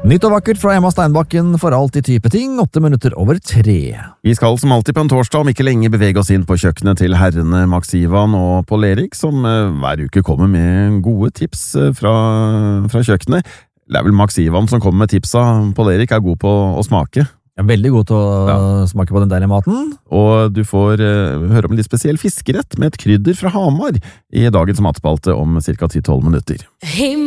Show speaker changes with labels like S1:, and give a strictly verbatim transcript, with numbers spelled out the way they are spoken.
S1: Nytt og vakkert fra Emma Steinbakken for alt i type ting, åtte minutter over tre.
S2: Vi skal som alltid på en torsdag om ikke lenge bevege oss inn på kjøkkenet til herrene Max Ivan og Pål Erik, som hver uke kommer med gode tips fra, fra kjøkkenet. Det er vel Max Ivan som kommer med tipsa. Pål Erik er god på å smake.
S1: Jeg er veldig god til å ja. smake på den deilige maten.
S2: Og du får uh, høre om en litt spesiell fiskerett med et krydder fra Hamar i dagens matspalte om cirka ti til tolv minutter.